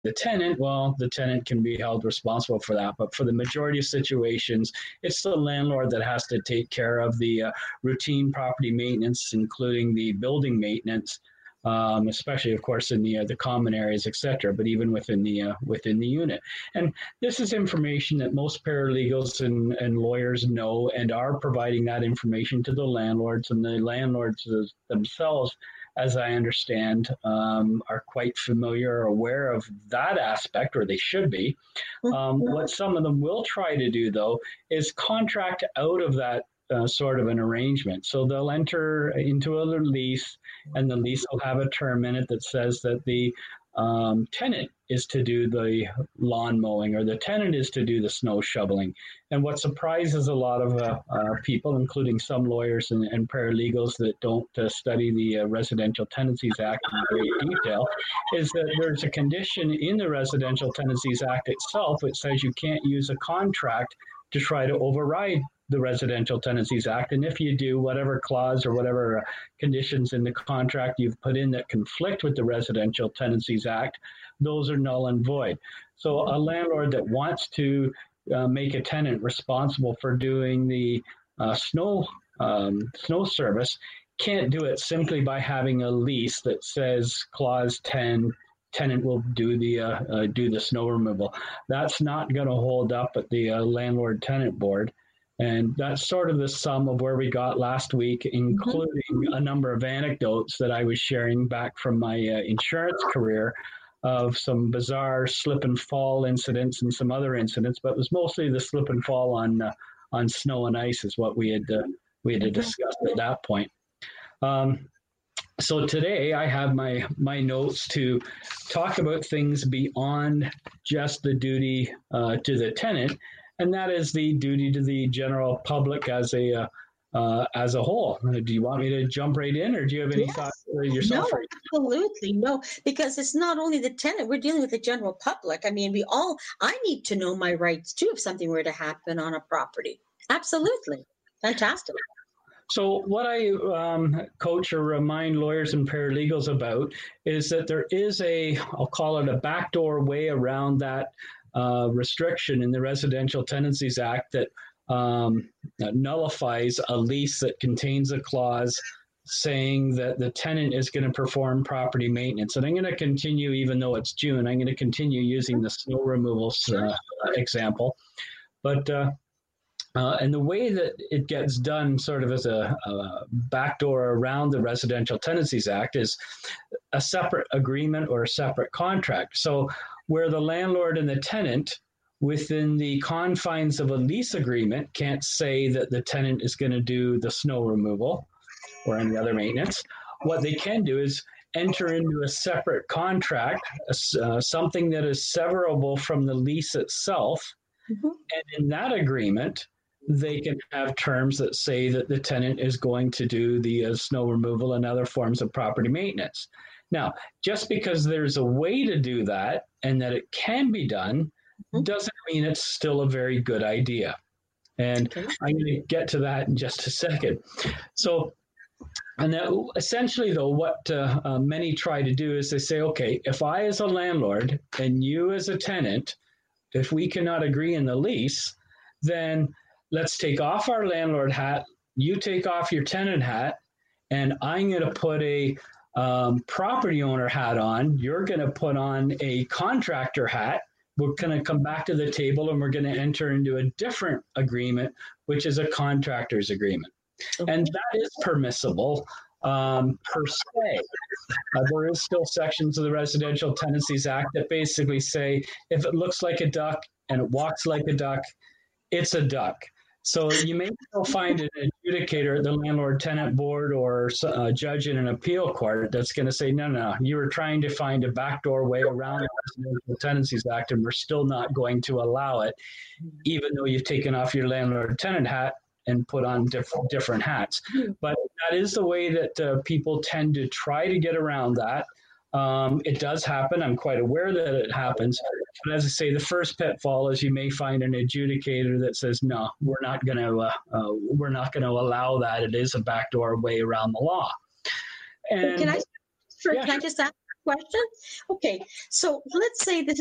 the tenant, well, the tenant can be held responsible for that. But for the majority of situations, it's the landlord that has to take care of the routine property maintenance, including the building maintenance, especially, of course, in the common areas, etc. But even within the unit, and this is information that most paralegals and lawyers know and are providing that information to the landlords, and the landlords themselves, as I understand, are quite familiar or aware of that aspect, or they should be. What some of them will try to do, though, is contract out of that sort of an arrangement. So they'll enter into a lease, and the lease will have a term in it that says that the tenant is to do the lawn mowing, or the tenant is to do the snow shoveling. And what surprises a lot of people, including some lawyers and paralegals that don't study the Residential Tenancies Act in great detail, is that there's a condition in the Residential Tenancies Act itself which says you can't use a contract to try to override the Residential Tenancies Act. And if you do, whatever clause or whatever conditions in the contract you've put in that conflict with the Residential Tenancies Act, those are null and void. So a landlord that wants to make a tenant responsible for doing the snow service can't do it simply by having a lease that says clause 10, tenant will do the snow removal. That's not going to hold up at the landlord tenant board. And that's sort of the sum of where we got last week, including a number of anecdotes that I was sharing back from my insurance career of some bizarre slip and fall incidents and some other incidents, but it was mostly the slip and fall on snow and ice is what we had discussed at that point. So today I have my notes to talk about things beyond just the duty to the tenant, and that is the duty to the general public as a whole. Do you want me to jump right in, or do you have any thoughts yourself? No, absolutely no, because it's not only the tenant, we're dealing with the general public. I mean, I need to know my rights too if something were to happen on a property. Absolutely. Fantastic. So what I coach or remind lawyers and paralegals about is that there is I'll call it a backdoor way around that restriction in the Residential Tenancies Act that nullifies a lease that contains a clause saying that the tenant is going to perform property maintenance. And I'm going to continue, even though it's June, I'm going to continue using the snow removal example. But and the way that it gets done sort of as a backdoor around the Residential Tenancies Act is a separate agreement or a separate contract. So where the landlord and the tenant within the confines of a lease agreement can't say that the tenant is going to do the snow removal or any other maintenance, what they can do is enter into a separate contract, something that is severable from the lease itself. And in that agreement, they can have terms that say that the tenant is going to do the snow removal and other forms of property maintenance. Now, just because there's a way to do that and that it can be done doesn't mean it's still a very good idea. And I'm going to get to that in just a second. So, and that essentially, though, what many try to do is they say, okay, if I as a landlord and you as a tenant, if we cannot agree in the lease, then let's take off our landlord hat, you take off your tenant hat, and I'm going to put a property owner hat on. You're going to put on a contractor hat. We're going to come back to the table and we're going to enter into a different agreement, which is a contractor's agreement. And that is permissible per se. There is still sections of the Residential Tenancies Act that basically say if it looks like a duck and it walks like a duck, it's a duck. So you may still find an adjudicator at the landlord-tenant board or a judge in an appeal court that's going to say, no, you were trying to find a backdoor way around the Residential Tenancies Act, and we're still not going to allow it, even though you've taken off your landlord-tenant hat and put on different hats. But that is the way that people tend to try to get around that. It does happen. I'm quite aware that it happens. But as I say, the first pitfall is you may find an adjudicator that says, no, we're not going to allow that. It is a backdoor way around the law. And can I just ask? question? Okay, so let's say this